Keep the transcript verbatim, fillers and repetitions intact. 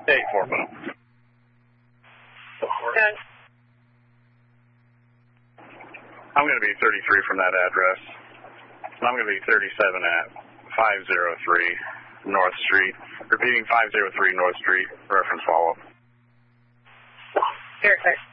eight four five. Okay. I'm going to be thirty-three from that address. I'm going to be thirty-seven at five oh three North Street. Repeating five oh three North Street, reference follow-up. Very clear.